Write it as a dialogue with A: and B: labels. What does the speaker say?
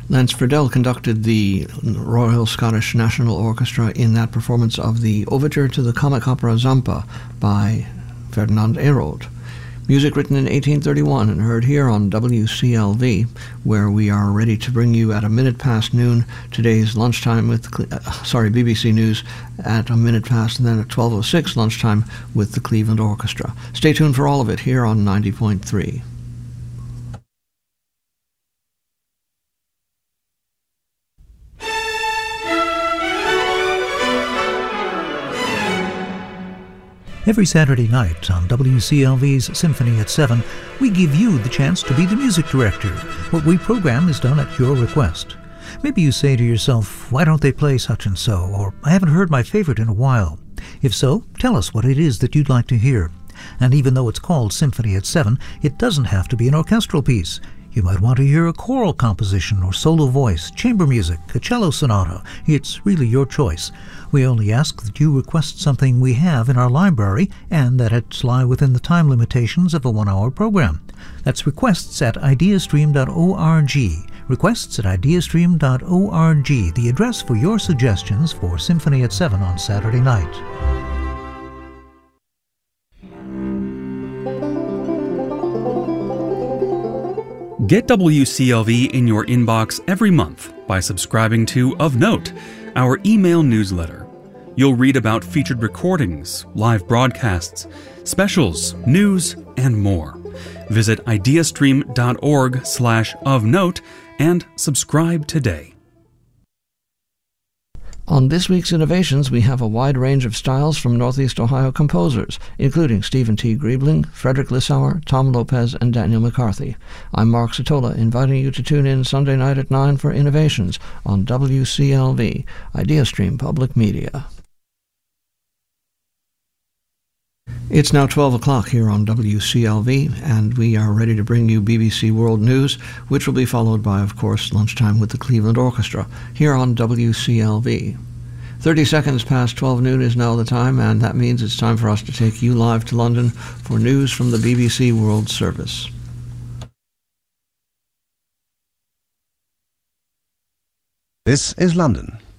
A: Lance Friedel conducted the Royal Scottish National Orchestra in that performance of the overture to the comic opera Zampa by Ferdinand Hérold. Music written in 1831 and heard here on WCLV, where we are ready to bring you at a minute past noon today's lunchtime with BBC News at a minute past, and then at 12:06 lunchtime with the Cleveland Orchestra. Stay tuned for all of it here on 90.3.
B: Every Saturday night on WCLV's Symphony at 7, we give you the chance to be the music director. What we program is done at your request. Maybe you say to yourself, why don't they play such and so? Or, I haven't heard my favorite in a while. If so, tell us what it is that you'd like to hear. And even though it's called Symphony at 7, it doesn't have to be an orchestral piece. You might want to hear a choral composition or solo voice, chamber music, a cello sonata. It's really your choice. We only ask that you request something we have in our library and that it lie within the time limitations of a 1-hour program. That's requests at ideastream.org. Requests at ideastream.org, the address for your suggestions for Symphony at 7 on Saturday night.
C: Get WCLV in your inbox every month by subscribing to Of Note, our email newsletter. You'll read about featured recordings, live broadcasts, specials, news, and more. Visit ideastream.org/ofnote and subscribe today.
A: On this week's Innovations, we have a wide range of styles from Northeast Ohio composers, including Stephen T. Griebling, Frederick Lissauer, Tom Lopez, and Daniel McCarthy. I'm Mark Satola, inviting you to tune in Sunday night at 9 for Innovations on WCLV, IdeaStream Public Media. It's now 12 o'clock here on WCLV, and we are ready to bring you BBC World News, which will be followed by, of course, lunchtime with the Cleveland Orchestra here on WCLV. 30 seconds past 12 noon is now the time, and that means it's time for us to take you live to London for news from the BBC World Service.
D: This is London.